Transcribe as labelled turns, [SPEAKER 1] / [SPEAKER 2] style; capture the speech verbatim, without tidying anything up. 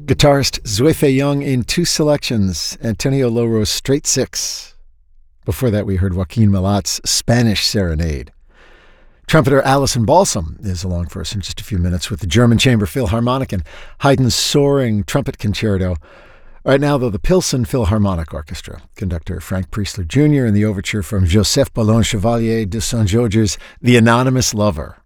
[SPEAKER 1] Guitarist Zweife Young in two selections, Antonio Loro's Straight Six. Before that, we heard Joaquin Malat's Spanish Serenade. Trumpeter Alison Balsam is along for us in just a few minutes with the German Chamber Philharmonic and Haydn's soaring trumpet concerto. Right now, though, the Pilsen Philharmonic Orchestra. Conductor Frank Priestler Junior and the overture from Joseph Ballon Chevalier de Saint-Georges' The Anonymous Lover.